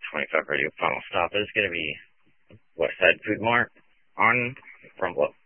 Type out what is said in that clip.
25 radio final stop is going to be Westside Food Mart on from